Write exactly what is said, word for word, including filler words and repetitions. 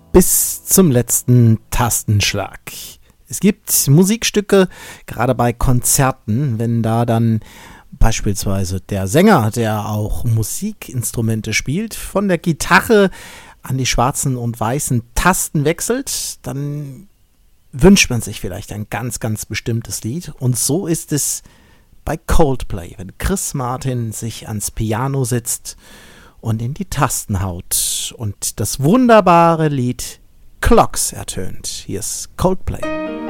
bis zum letzten Tastenschlag. Es gibt Musikstücke, gerade bei Konzerten, wenn da dann beispielsweise der Sänger, der auch Musikinstrumente spielt, von der Gitarre an die schwarzen und weißen Tasten wechselt, dann wünscht man sich vielleicht ein ganz, ganz bestimmtes Lied. Und so ist es bei Coldplay, wenn Chris Martin sich ans Piano setzt und in die Tasten haut und das wunderbare Lied Clocks ertönt. Hier ist Coldplay.